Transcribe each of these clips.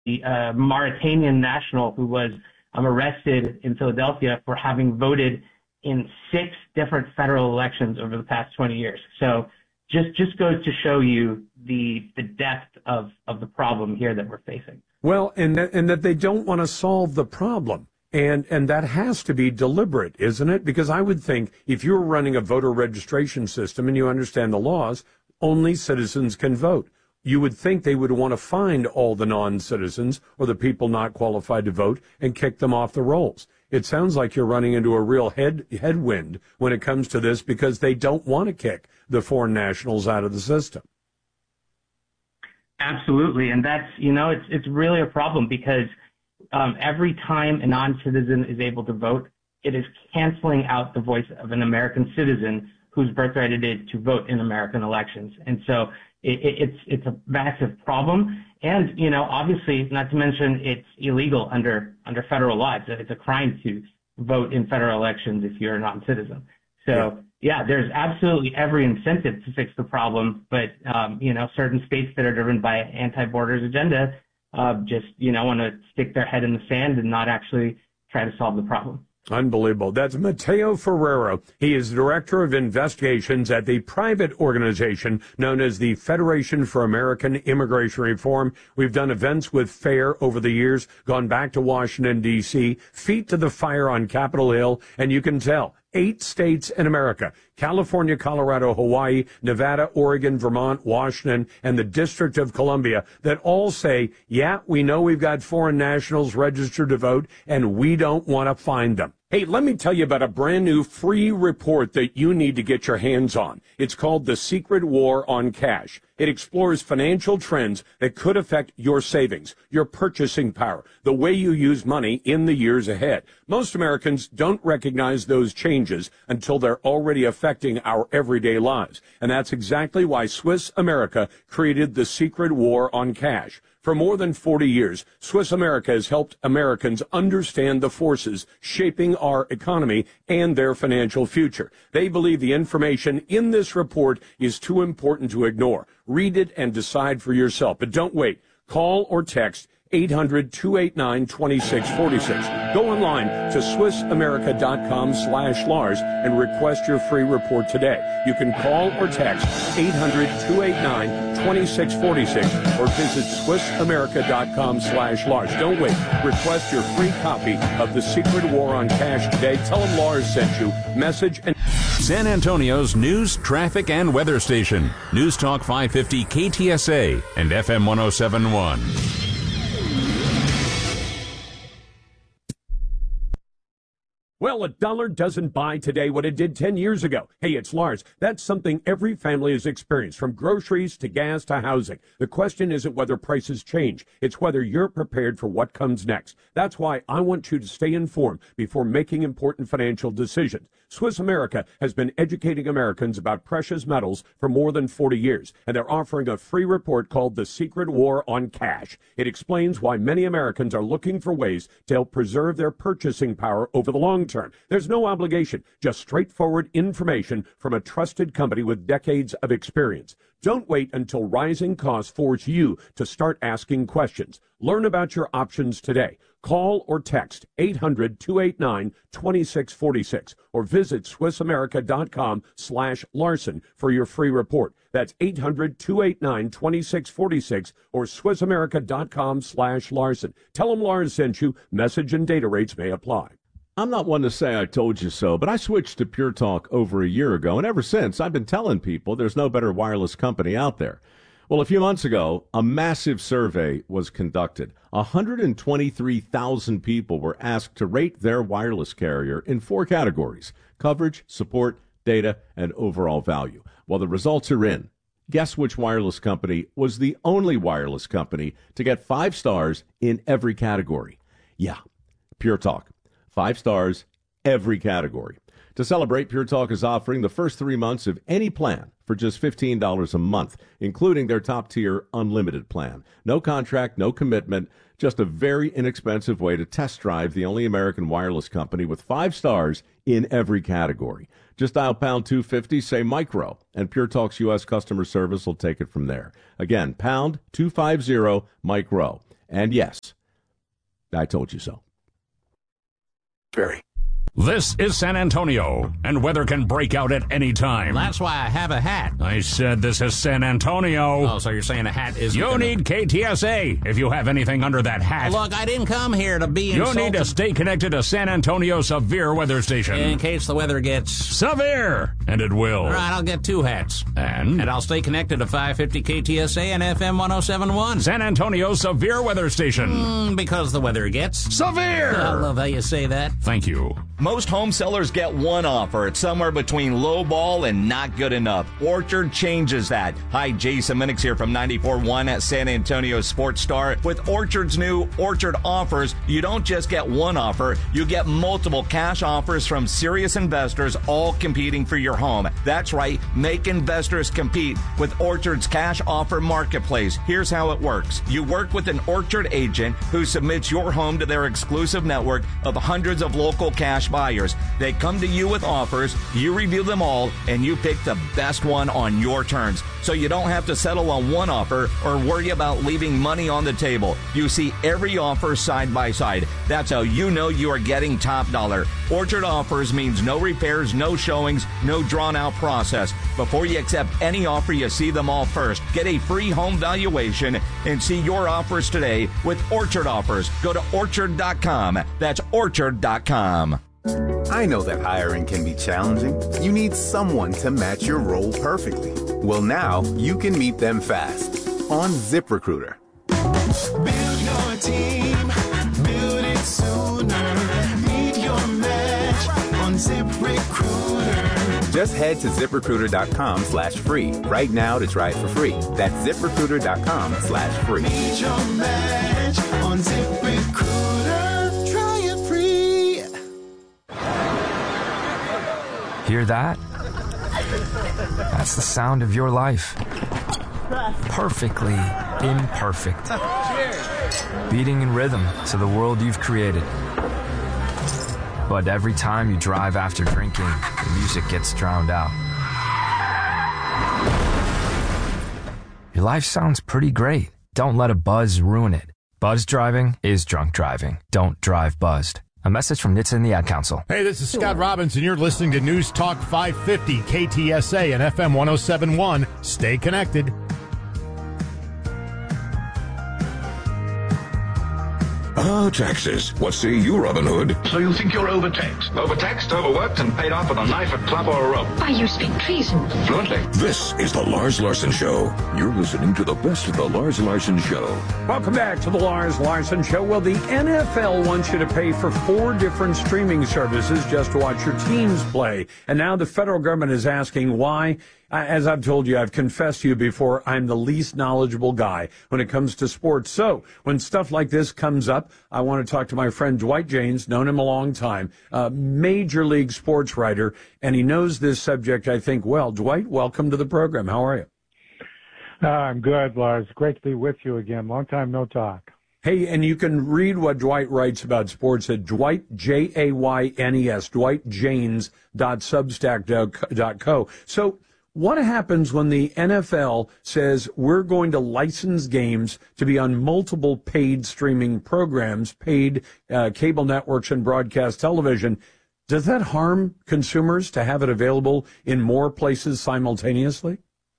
Mauritanian national who was arrested in Philadelphia for having voted in 6 different federal elections over the past 20 years. So just goes to show you the depth of the problem here that we're facing. Well, and that they don't want to solve the problem. And that has to be deliberate, isn't it? Because I would think if you're running a voter registration system and you understand the laws, only citizens can vote. You would think they would want to find all the non-citizens or the people not qualified to vote and kick them off the rolls. It sounds like you're running into a real headwind when it comes to this because they don't want to kick the foreign nationals out of the system. Absolutely. And that's, it's really a problem because every time a non-citizen is able to vote, it is canceling out the voice of an American citizen whose birthright it is to vote in American elections. And so it's a massive problem. And, obviously, not to mention it's illegal under federal law. It's a crime to vote in federal elections if you're a non-citizen. So, yeah, there's absolutely every incentive to fix the problem. But, certain states that are driven by anti-borders agenda just, want to stick their head in the sand and not actually try to solve the problem. Unbelievable. That's Mateo Ferrero. He is Director of Investigations at the private organization known as the Federation for American Immigration Reform. We've done events with FAIR over the years, gone back to Washington, D.C., feet to the fire on Capitol Hill, and you can tell 8 states in America, California, Colorado, Hawaii, Nevada, Oregon, Vermont, Washington, and the District of Columbia, that all say, yeah, we know we've got foreign nationals registered to vote, and we don't want to find them. Hey, let me tell you about a brand new free report that you need to get your hands on. It's called The Secret War on Cash. It explores financial trends that could affect your savings, your purchasing power, the way you use money in the years ahead. Most Americans don't recognize those changes until they're already affecting our everyday lives. And that's exactly why Swiss America created The Secret War on Cash. For more than 40 years, Swiss America has helped Americans understand the forces shaping our economy and their financial future. They believe the information in this report is too important to ignore. Read it and decide for yourself. But don't wait. Call or text 800-289-2646. Go online to SwissAmerica.com/Lars and request your free report today. You can call or text 800-289-2646 or visit SwissAmerica.com/Lars. Don't wait. Request your free copy of The Secret War on Cash today. Tell them Lars sent you. Message and San Antonio's news, traffic, and weather station. News Talk 550 KTSA and FM 107.1. Well, $1 doesn't buy today what it did 10 years ago. Hey, it's Lars. That's something every family has experienced, from groceries to gas to housing. The question isn't whether prices change. It's whether you're prepared for what comes next. That's why I want you to stay informed before making important financial decisions. Swiss America has been educating Americans about precious metals for more than 40 years, and they're offering a free report called The Secret War on Cash. It explains why many Americans are looking for ways to help preserve their purchasing power over the long term. There's no obligation, just straightforward information from a trusted company with decades of experience. Don't wait until rising costs force you to start asking questions. Learn about your options today. Call or text 800-289-2646 or visit SwissAmerica.com/Larson for your free report. That's 800-289-2646 or SwissAmerica.com/Larson. Tell them Lars sent you. Message and data rates may apply. I'm not one to say I told you so, but I switched to Pure Talk over a year ago, and ever since I've been telling people there's no better wireless company out there. Well, a few months ago, a massive survey was conducted. 123,000 people were asked to rate their wireless carrier in 4 categories: coverage, support, data, and overall value. Well, the results are in. Guess which wireless company was the only wireless company to get 5 stars in every category? Yeah, Pure Talk. 5 stars, every category. To celebrate, Pure Talk is offering the first 3 months of any plan for just $15 a month, including their top-tier unlimited plan. No contract, no commitment, just a very inexpensive way to test drive the only American wireless company with 5 stars in every category. Just dial pound 250, say micro, and Pure Talk's U.S. customer service will take it from there. Again, pound 250 micro. And yes, I told you so. Barry. This is San Antonio, and weather can break out at any time. That's why I have a hat. I said this is San Antonio. Oh, so you're saying a hat is... You need KTSA if you have anything under that hat. Look, I didn't come here to be insulted. You need to stay connected to San Antonio Severe Weather Station. In case the weather gets... severe, and it will. All right, I'll get 2 hats. And I'll stay connected to 550 KTSA and FM 107.1. San Antonio Severe Weather Station. Because the weather gets... severe! I love how you say that. Thank you. Most home sellers get one offer. It's somewhere between low ball and not good enough. Orchard changes that. Hi, Jason Minix here from 94.1 at San Antonio Sports Star. With Orchard's new Orchard offers, you don't just get one offer, you get multiple cash offers from serious investors, all competing for your home. That's right, make investors compete with Orchard's cash offer marketplace. Here's how it works. You work with an Orchard agent who submits your home to their exclusive network of hundreds of local cash buyers. They come to you with offers, you review them all, and you pick the best one on your terms. So you don't have to settle on one offer or worry about leaving money on the table. You see every offer side by side. That's how you know you are getting top dollar. Orchard offers means no repairs, no showings, no drawn out process. Before you accept any offer, you see them all first. Get a free home valuation and see your offers today with Orchard offers. Go to orchard.com. That's orchard.com. I know that hiring can be challenging. You need someone to match your role perfectly. Well, now you can meet them fast on ZipRecruiter. Build your team, build it sooner. Meet your match on ZipRecruiter. Just head to ZipRecruiter.com/free right now to try it for free. That's ZipRecruiter.com/free. Meet your match on ZipRecruiter. Try it free. Hear that? That's the sound of your life. Perfectly imperfect. Beating in rhythm to the world you've created. But every time you drive after drinking, the music gets drowned out. Your life sounds pretty great. Don't let a buzz ruin it. Buzz driving is drunk driving. Don't drive buzzed. A message from NHTSA and the Ad Council. Hey, this is Scott Robbins, and you're listening to News Talk 550 KTSA and FM 107.1. Stay connected. Taxes. What say you, Robin Hood? So you think you're overtaxed? Overtaxed, overworked, and paid off with a knife, a club, or a rope? Why, you speak treason. Fluently. This is the Lars Larson Show. You're listening to the best of the Lars Larson Show. Welcome back to the Lars Larson Show. Well, the NFL wants you to pay for 4 different streaming services just to watch your teams play. And now the federal government is asking why. As I've told you, I've confessed to you before, I'm the least knowledgeable guy when it comes to sports. So when stuff like this comes up, I want to talk to my friend Dwight Jaynes, known him a long time, major league sports writer, and he knows this subject, I think, well. Dwight, welcome to the program. How are you? I'm good, Lars. Great to be with you again. Long time no talk. Hey, and you can read what Dwight writes about sports at Dwight, Jaynes, dwightjaynes.substack.co. So what happens when the NFL says we're going to license games to be on multiple paid streaming programs, paid cable networks and broadcast television? Does that harm consumers to have it available in more places simultaneously?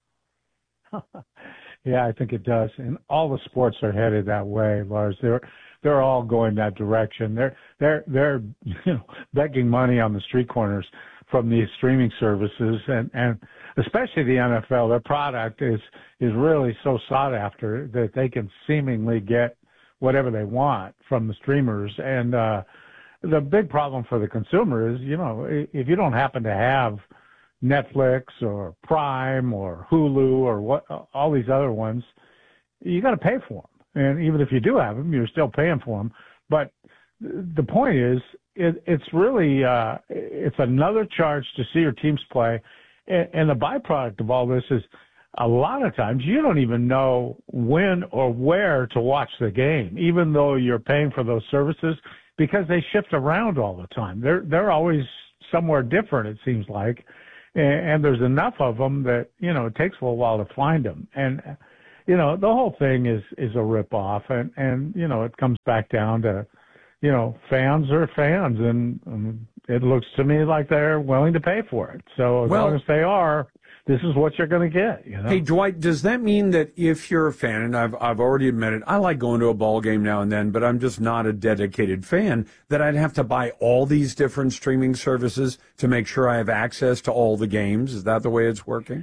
Yeah, I think it does. And all the sports are headed that way, Lars. They're all going that direction. They're begging money on the street corners from these streaming services, and especially the NFL. Their product is really so sought after that they can seemingly get whatever they want from the streamers. And the big problem for the consumer is, if you don't happen to have Netflix or Prime or Hulu or all these other ones, you got to pay for them. And even if you do have them, you're still paying for them. But the point is, it's really it's another charge to see your teams play, and the byproduct of all this is a lot of times you don't even know when or where to watch the game, even though you're paying for those services, because they shift around all the time. They're always somewhere different, it seems like, and there's enough of them that it takes a little while to find them. And the whole thing is a ripoff, and it comes back down to, fans are fans, and it looks to me like they're willing to pay for it. So as long as they are, this is what you're going to get. Hey, Dwight, does that mean that if you're a fan, and I've already admitted I like going to a ball game now and then, but I'm just not a dedicated fan, that I'd have to buy all these different streaming services to make sure I have access to all the games? Is that the way it's working?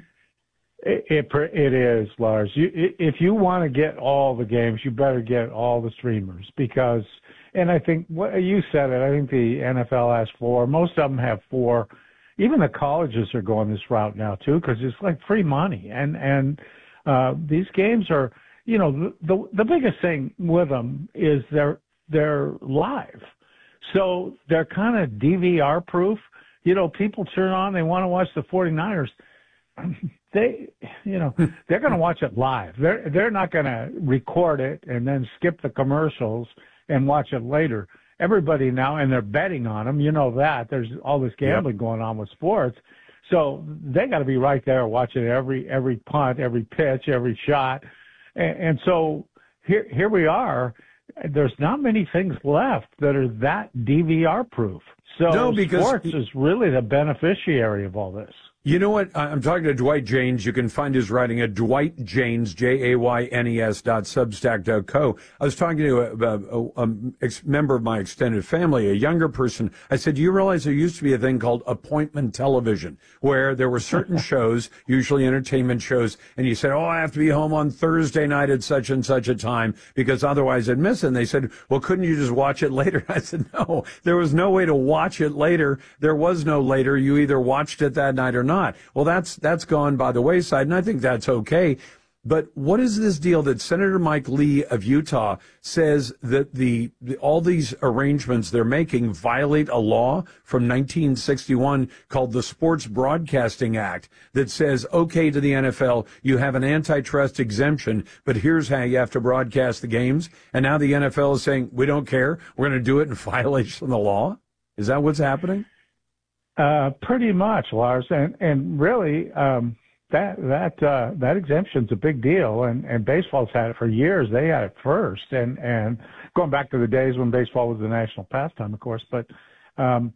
It is, Lars. If you want to get all the games, you better get all the streamers because, and I think what you said it. I think the NFL has 4. Most of them have 4. Even the colleges are going this route now too because it's like free money, and these games are, the biggest thing with them is they're live, so they're kind of DVR proof. People turn on, they want to watch the 49ers. They're going to watch it live. They're not going to record it and then skip the commercials and watch it later. Everybody now, and they're betting on them. That there's all this gambling going on with sports, so they got to be right there watching every punt, every pitch, every shot, and so here we are. There's not many things left that are that DVR proof. So sports is really the beneficiary of all this. You know what? I'm talking to Dwight Jaynes. You can find his writing at dwightjaynes, JAYNES.substack.co. I was talking to a member of my extended family, a younger person. I said, do you realize there used to be a thing called appointment television, where there were certain shows, usually entertainment shows, and you said, I have to be home on Thursday night at such and such a time because otherwise I'd miss it. And they said, well, couldn't you just watch it later? I said, no, there was no way to watch it later. There was no later. You either watched it that night or not. Well, that's gone by the wayside, and I think that's okay. But what is this deal that Senator Mike Lee of Utah says that all these arrangements they're making violate a law from 1961 called the Sports Broadcasting Act that says, okay, to the NFL, you have an antitrust exemption, but here's how you have to broadcast the games. And now the NFL is saying, we don't care. We're going to do it in violation of the law. Is that what's happening? Pretty much, Lars, and really, that exemption's a big deal, and baseball's had it for years. They had it first, and going back to the days when baseball was the national pastime, of course. But and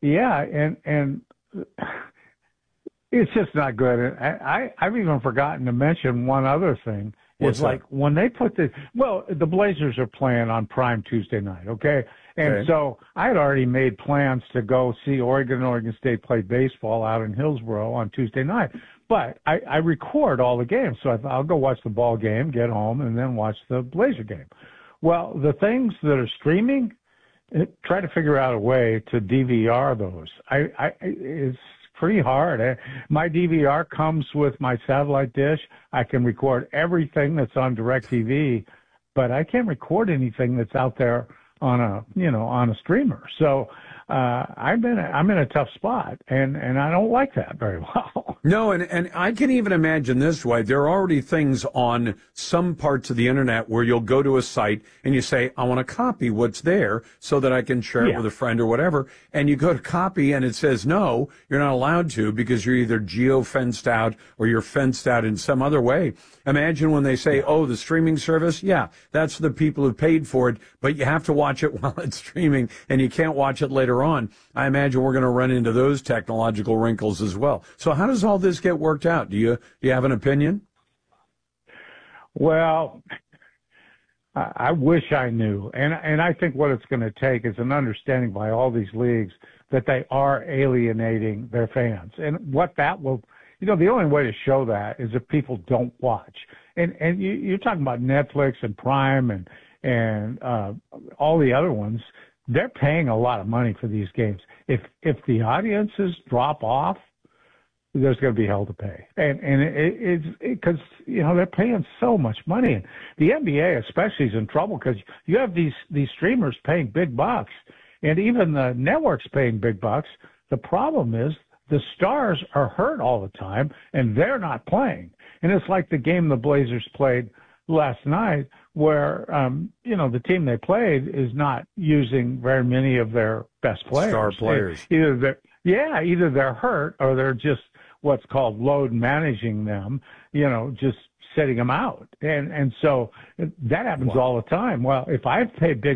it's just not good. And I've even forgotten to mention one other thing. It's like when they put the Blazers are playing on prime Tuesday night, okay? And so I had already made plans to go see Oregon State play baseball out in Hillsborough on Tuesday night. But I record all the games, so I thought I'll go watch the ball game, get home, and then watch the Blazer game. Well, the things that are streaming, try to figure out a way to DVR those. It's pretty hard. My DVR comes with my satellite dish. I can record everything that's on DirecTV, but I can't record anything that's out there on a streamer. So I'm in a tough spot, and I don't like that very well. No, and I can even imagine this way. There are already things on some parts of the internet where you'll go to a site and you say, I want to copy what's there so that I can share it with a friend or whatever. And you go to copy and it says, no, you're not allowed to because you're either geo-fenced out or you're fenced out in some other way. Imagine when they say, the streaming service, that's the people who paid for it, but you have to watch it while it's streaming and you can't watch it later on. I imagine we're going to run into those technological wrinkles as well. So how does all this get worked out? Do you have an opinion? Well, I wish I knew. And I think what it's going to take is an understanding by all these leagues that they are alienating their fans. And what that will, the only way to show that is if people don't watch. And you're talking about Netflix and Prime and all the other ones. They're paying a lot of money for these games. If the audiences drop off, there's going to be hell to pay. And it's because, they're paying so much money. And the NBA especially is in trouble because you have these streamers paying big bucks and even the networks paying big bucks. The problem is the stars are hurt all the time and they're not playing. And it's like the game the Blazers played last night where, the team they played is not using very many of their best players. Star players. Either they're hurt or they're just what's called load managing them, just setting them out. And so that happens all the time. Well, if I pay big